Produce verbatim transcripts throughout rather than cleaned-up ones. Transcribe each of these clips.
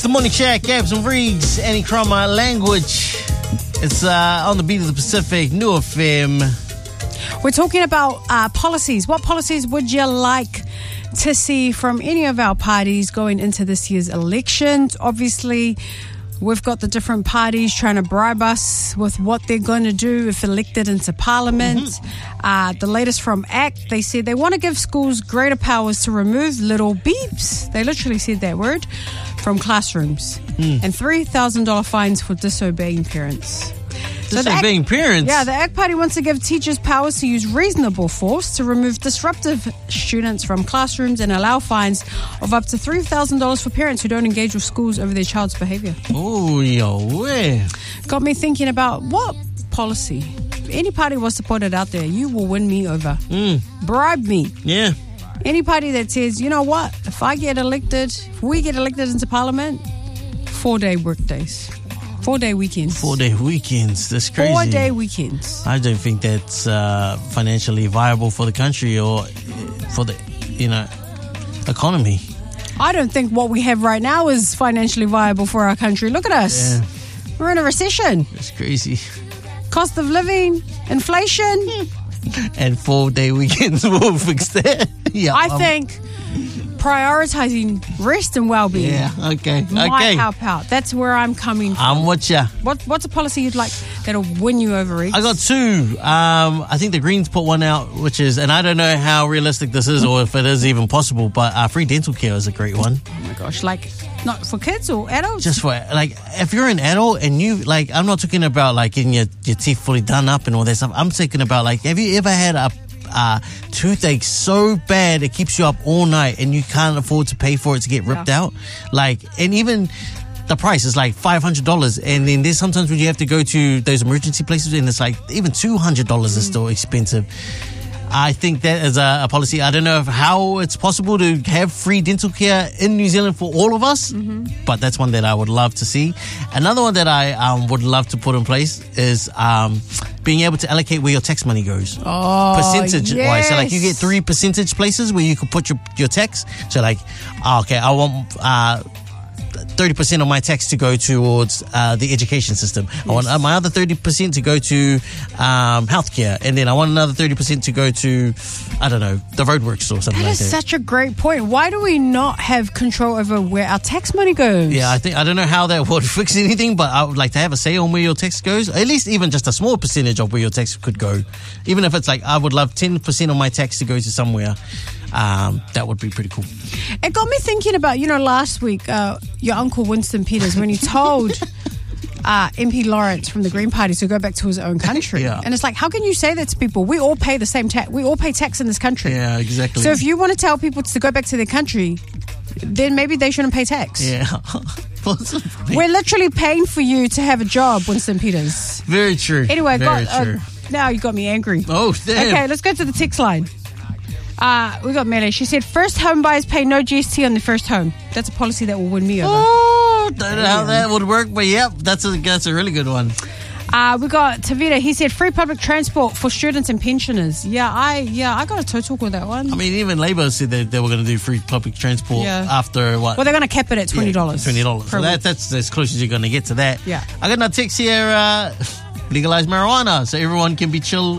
the Morning Shack, Gabs and Reeds, Annie Crummer, Language. It's uh, on the beat of the Pacific, New F M. We're talking about uh, policies. What policies would you like to see from any of our parties going into this year's elections? Obviously, we've got the different parties trying to bribe us with what they're going to do if elected into Parliament. Mm-hmm. Uh, the latest from A C T, they said they want to give schools greater powers to remove little beeps. They literally said that word from classrooms. Mm. And three thousand dollars fines for disobeying parents. Disobeying so parents? Yeah, the A C T Party wants to give teachers powers to use reasonable force to remove disruptive students from classrooms and allow fines of up to three thousand dollars for parents who don't engage with schools over their child's behaviour. Oh, yo, way. Got me thinking about what policy. If any party was to put it out there, you will win me over. Mm. Bribe me. Yeah. Any party that says, you know what, if I get elected, if we get elected into Parliament, four-day work days. Four-day weekends. Four-day weekends. That's crazy. Four-day weekends. I don't think that's uh, financially viable for the country or for the, you know, economy. I don't think what we have right now is financially viable for our country. Look at us. Yeah. We're in a recession. That's crazy. Cost of living, inflation. And four-day weekends will fix that. Yeah, I um, think prioritizing rest and well-being yeah, okay, might okay. help out. That's where I'm coming from. I'm with ya. What, what's a policy you'd like that'll win you over, Rex? I got two. Um, I think the Greens put one out, which is, and I don't know how realistic this is or if it is even possible, but uh, free dental care is a great one. Oh my gosh, like not for kids or adults? Just for, like, if you're an adult and you, like, I'm not talking about, like, getting your, your teeth fully done up and all that stuff. I'm talking about, like, have you ever had a uh, toothache so bad it keeps you up all night and you can't afford to pay for it to get ripped yeah. out? Like, and even the price is like five hundred dollars. And then there's sometimes when you have to go to those emergency places and it's like even two hundred dollars mm. is still expensive. I think that is a, a policy. I don't know if how it's possible to have free dental care in New Zealand for all of us, mm-hmm. but that's one that I would love to see. Another one that I um, would love to put in place is um, being able to allocate where your tax money goes. Oh, percentage yes. wise. So like you get three percentage places where you can put your, your tax. So like, oh, okay, I want uh, thirty percent of my tax to go towards uh, the education system. Yes. I want uh, my other thirty percent to go to um, healthcare. And then I want another thirty percent to go to, I don't know, the roadworks or something that like that. That is such a great point. Why do we not have control over where our tax money goes? Yeah, I think I don't know how that would fix anything, but I would like to have a say on where your tax goes. At least even just a small percentage of where your tax could go. Even if it's like, I would love ten percent of my tax to go to somewhere. Um, that would be pretty cool. It got me thinking about, you know, last week, uh, your uncle Winston Peters, when he told uh, M P Lawrence from the Green Party to go back to his own country. Yeah. And it's like, how can you say that to people? We all pay the same tax. We all pay tax in this country. Yeah, exactly. So if you want to tell people to go back to their country, then maybe they shouldn't pay tax. Yeah. We're literally paying for you to have a job, Winston Peters. Very true. Anyway, Very got, true. Uh, now you got me angry. Oh, damn. Okay, let's go to the text line. Uh, we got Mele. She said, first home buyers pay no G S T on their first home. That's a policy that will win me over. Oh, don't know how that would work, but yep, that's a, that's a really good one. Uh, we got Tavita. He said, free public transport for students and pensioners. Yeah, I yeah I got a toe talk with that one. I mean, even Labour said that they were going to do free public transport yeah. after what? Well, they're going to cap it at twenty dollars. Yeah, twenty dollars. So that, that's as close as you're going to get to that. Yeah. I got another text here, uh, legalize marijuana so everyone can be chill.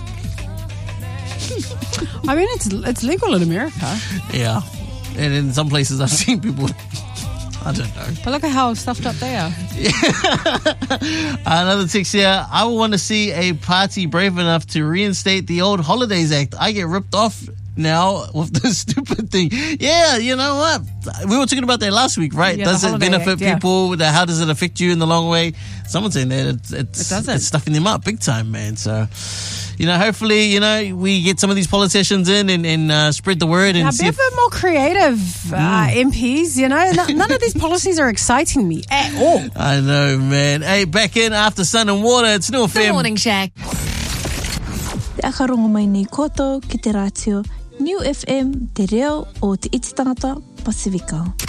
I mean, it's it's legal in America. Yeah. And in some places I've seen people, I don't know. But look at how stuffed up they are. Yeah. Another text here. I would want to see a party brave enough to reinstate the old Holidays Act. I get ripped off now with this stupid thing. Yeah, you know what? We were talking about that last week, right? Yeah, does it benefit Act, yeah. people? How does it affect you in the long way? Someone's saying that it's, it's, it doesn't. it's stuffing them up big time, man. So, you know, hopefully, you know, we get some of these politicians in and, and uh, spread the word. And now, see be a if, bit more creative, uh, mm. M Ps, you know. N- none of these policies are exciting me at all. I know, man. Hey, back in after Sun and Water, it's New F M. The Morning Shack. Te akarongo mai nei koto ki te ratio New F M, te reo o te iti tangata Pasifika.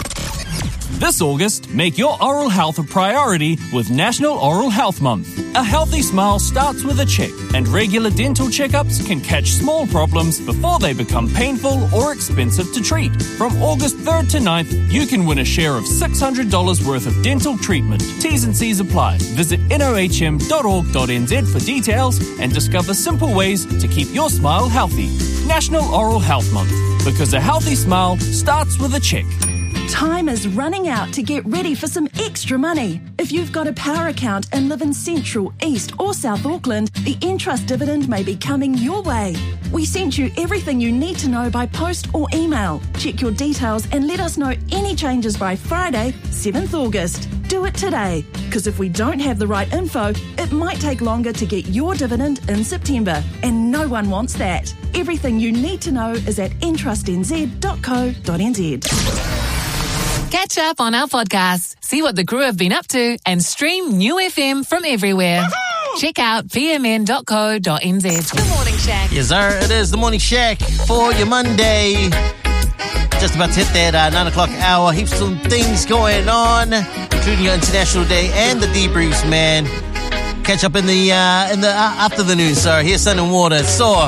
This August, make your oral health a priority with National Oral Health Month. A healthy smile starts with a check, and regular dental checkups can catch small problems before they become painful or expensive to treat. From August third to ninth, you can win a share of six hundred dollars worth of dental treatment. T's and C's apply. Visit n o h m dot org dot n z for details and discover simple ways to keep your smile healthy. National Oral Health Month, because a healthy smile starts with a check. Time is running out to get ready for some extra money. If you've got a power account and live in Central, East or South Auckland, the Entrust dividend may be coming your way. We sent you everything you need to know by post or email. Check your details and let us know any changes by Friday, seventh August. Do it today, because if we don't have the right info, it might take longer to get your dividend in September, and no one wants that. Everything you need to know is at entrust n z dot co dot n z. Catch up on our podcasts, see what the crew have been up to, and stream New F M from everywhere. Woo-hoo! Check out p m n dot co dot n z. The Morning Shack. Yes, sir. It is the Morning Shack for your Monday. Just about to hit that uh, nine o'clock hour. Heaps of things going on, including your International Day and the debriefs, man. Catch up in the uh, in the uh, after the news. Sorry, here's Sun and Water. So.